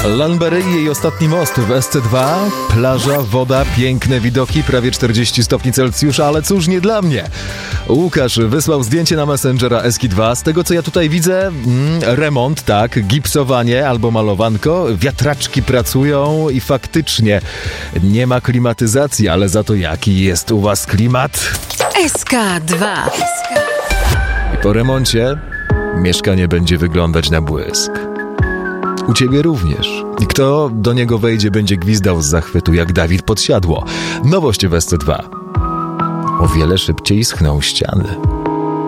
Lanbery i jej ostatni most w SC2. Plaża, woda, piękne widoki, prawie 40 stopni Celsjusza, ale cóż nie dla mnie. Łukasz wysłał zdjęcie na Messengera Eski2. Z tego, co ja tutaj widzę, remont, tak, gipsowanie albo malowanko, wiatraczki pracują i faktycznie nie ma klimatyzacji, ale za to jaki jest u was klimat? SK2. I po remoncie mieszkanie będzie wyglądać na błysk. U ciebie również. I kto do niego wejdzie, będzie gwizdał z zachwytu jak Dawid pod siadło. Nowość w SC2. O wiele szybciej schną ściany.